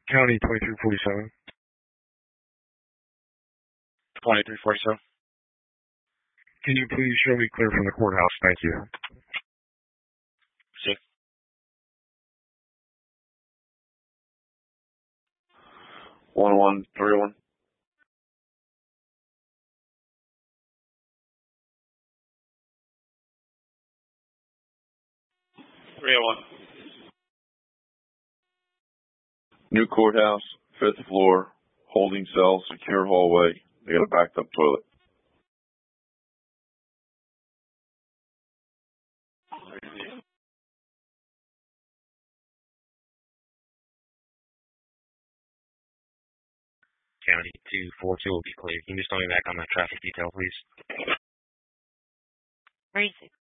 County 2347. 2347. Can you please show me clear from the courthouse? Thank you. See. 1131. New courthouse, 5th floor, holding cell, secure hallway. They got a backed up toilet. County 242 will be clear. Can you just tell me back on that traffic detail, please? 36.